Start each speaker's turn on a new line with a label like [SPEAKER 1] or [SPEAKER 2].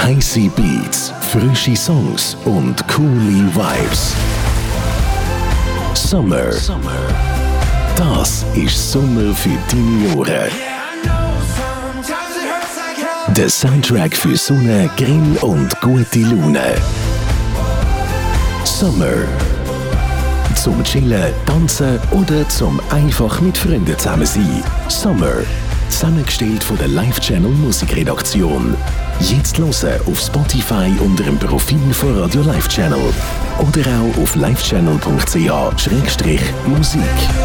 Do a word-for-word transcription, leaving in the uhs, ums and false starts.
[SPEAKER 1] Heiße Beats, frische Songs und coole Vibes. Summer. Summer. Das ist Sommer für deine Ohren. Der Soundtrack für Sonne, Grill und gute Laune. Summer. Zum Chillen, Tanzen oder zum einfach mit Freunden zusammen sein. Summer. Zusammengestellt von der Live Channel Musikredaktion. Jetzt hören auf Spotify unter dem Profil von Radio Live Channel oder auch auf livechannel punkt c h slash musik.